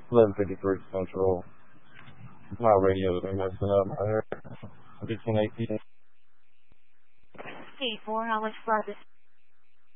11:53 Central. My radio's been messing up. I heard 15:18. Hey, 4 Alex Brothers.